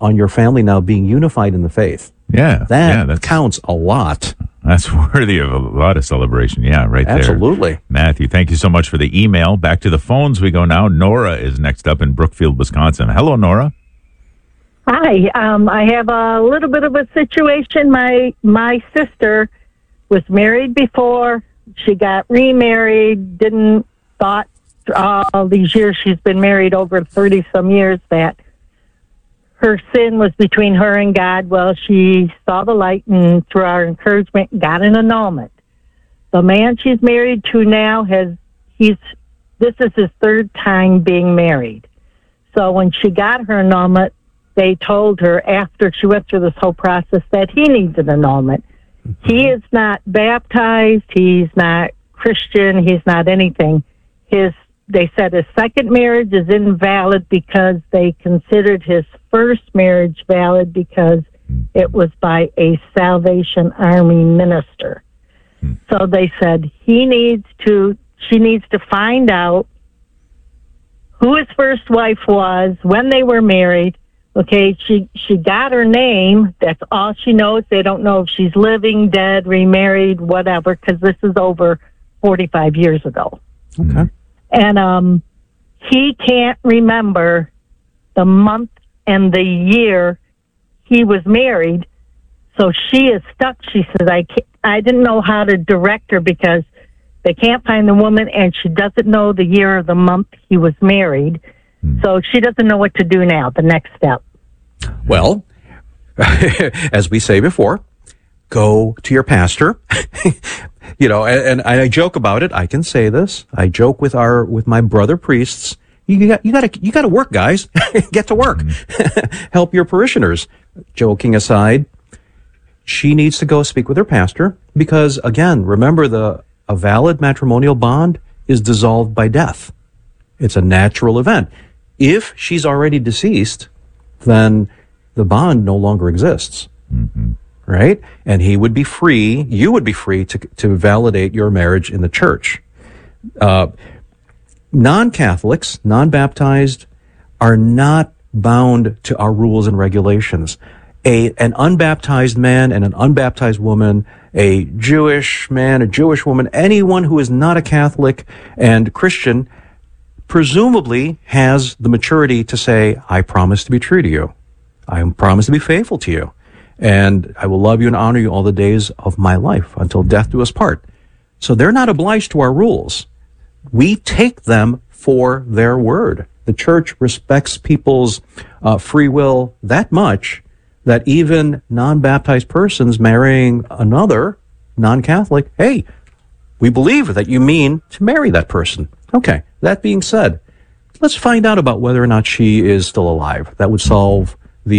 on your family now being unified in the faith. That counts a lot. That's worthy of a lot of celebration. Yeah, right there. Absolutely. Matthew, thank you so much for the email. Back to the phones we go now. Nora is next up in Brookfield, Wisconsin. Hello, Nora. Hi. I have a little bit of a situation. My sister was married before. She got remarried, thought all these years she's been married, over 30-some years, that her sin was between her and God. Well, she saw the light, and through our encouragement, got an annulment. The man she's married to now this is his third time being married. So when she got her annulment, they told her, after she went through this whole process, that he needs an annulment. Mm-hmm. He is not baptized. He's not Christian. He's not anything. They said his second marriage is invalid because they considered his first marriage valid because it was by a Salvation Army minister. So they said she needs to find out who his first wife was, when they were married. Okay, she got her name. That's all she knows. They don't know if she's living, dead, remarried, whatever, because this is over 45 years ago. Okay. And he can't remember the month and the year he was married. So she is stuck. She says, I didn't know how to direct her because they can't find the woman, and she doesn't know the year or the month he was married. So she doesn't know what to do now, the next step. Well, as we say before, go to your pastor. And I joke about it. I can say this. I joke with my brother priests. You got to work, guys. Get to work. Help your parishioners. Joking aside, she needs to go speak with her pastor because, again, remember, a valid matrimonial bond is dissolved by death. It's a natural event. If she's already deceased, then the bond no longer exists. Mm-hmm. Right? And you would be free to validate your marriage in the church. Non-Catholics, non-baptized, are not bound to our rules and regulations. An unbaptized man and an unbaptized woman, a Jewish man, a Jewish woman, anyone who is not a Catholic and Christian, presumably has the maturity to say, I promise to be true to you. I promise to be faithful to you. And I will love you and honor you all the days of my life until death do us part. So they're not obliged to our rules. We take them for their word. The church respects people's free will that much that even non-baptized persons marrying another non-Catholic, hey, we believe that you mean to marry that person. Okay, that being said, let's find out about whether or not she is still alive. That would solve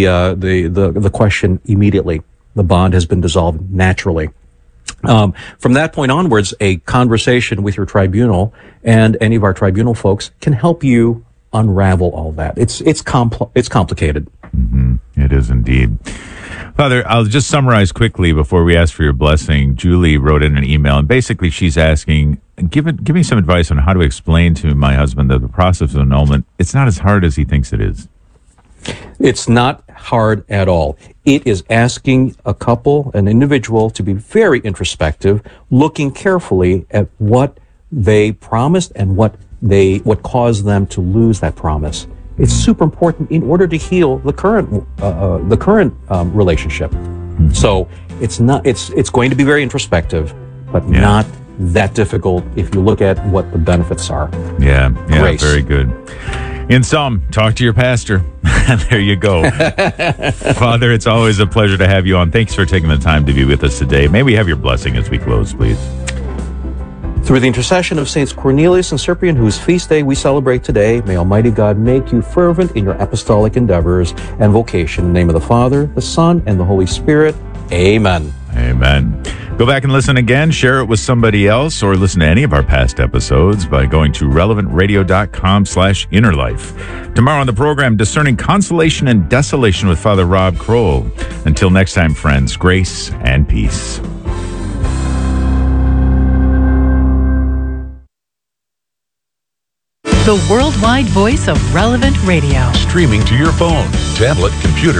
the question immediately. The bond has been dissolved naturally. From that point onwards, a conversation with your tribunal and any of our tribunal folks can help you unravel all that. It's complicated. Mm-hmm. It is indeed. Father, I'll just summarize quickly before we ask for your blessing. Julie wrote in an email, and basically she's asking, give me some advice on how to explain to my husband that the process of annulment, it's not as hard as he thinks it is. It's not hard at all. It is asking a couple, an individual, to be very introspective, looking carefully at what they promised and what caused them to lose that promise. It's super important in order to heal the current relationship. Mm-hmm. So it's going to be very introspective, but not that difficult if you look at what the benefits are. Yeah, Grace. Very good. In sum, talk to your pastor. There you go. Father, it's always a pleasure to have you on. Thanks for taking the time to be with us today. May we have your blessing as we close, please. Through the intercession of Saints Cornelius and Cyprian, whose feast day we celebrate today, may Almighty God make you fervent in your apostolic endeavors and vocation. In the name of the Father, the Son, and the Holy Spirit. Amen. Amen. Go back and listen again, share it with somebody else, or listen to any of our past episodes by going to relevantradio.com/innerlife. Tomorrow on the program, Discerning Consolation and Desolation with Father Rob Kroll. Until next time, friends, grace and peace. The worldwide voice of Relevant Radio. Streaming to your phone, tablet, computer,